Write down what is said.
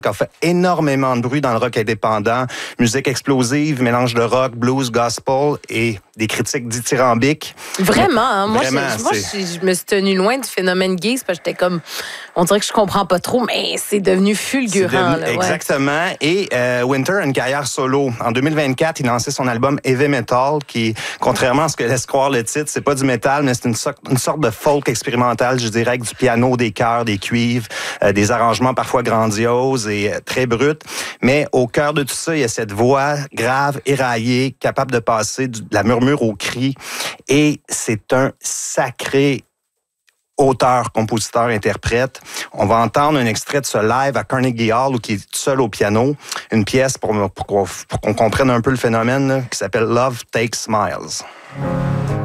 qui a fait énormément de bruit dans le rock indépendant, musique explosive, mélange de rock, blues, gospel et des critiques dithyrambiques. Vraiment, hein? Moi, Vraiment, je me suis tenue loin du phénomène Geese parce que j'étais comme, on dirait que je comprends pas trop, mais c'est devenu fulgurant. Exactement. Et Winter a une carrière solo. En 2024, il a lancé son album Heavy Metal, qui, contrairement à ce que laisse croire le titre, c'est pas du métal, mais c'est une sorte de folk expérimental, je dirais, avec du piano, des chœurs, des cuivres, des arrangements parfois grandioses et très bruts. Mais au cœur de tout ça, il y a cette voix grave, éraillée, capable de passer de la murmure au cri. Et c'est un sacré auteur, compositeur, interprète. On va entendre un extrait de ce live à Carnegie Hall où il est seul au piano. Une pièce pour qu'on comprenne un peu le phénomène là, qui s'appelle Love Takes Smiles.